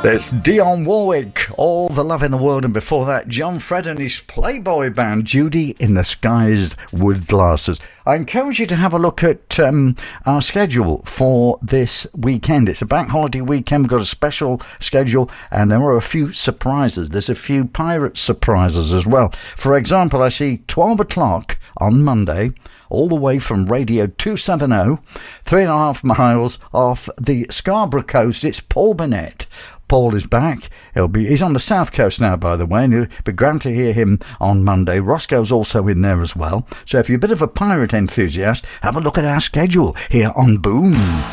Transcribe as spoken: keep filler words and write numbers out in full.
It's Dionne Warwick, All the Love in the World, and before that, John Fred and his Playboy band, Judy in the Skies with Glasses. I encourage you to have a look at um, our schedule for this weekend. It's a bank holiday weekend. We've got a special schedule, and there are a few surprises. There's a few pirate surprises as well. For example, I see twelve o'clock on Monday, all the way from Radio two seventy, three and a half miles off the Scarborough coast. It's Paul Burnett. Paul is back. He'll be, he's on the south coast now, by the way, and it'll be grand to hear him on Monday. Roscoe's also in there as well. So if you're a bit of a pirate enthusiast, have a look at our schedule here on Boom.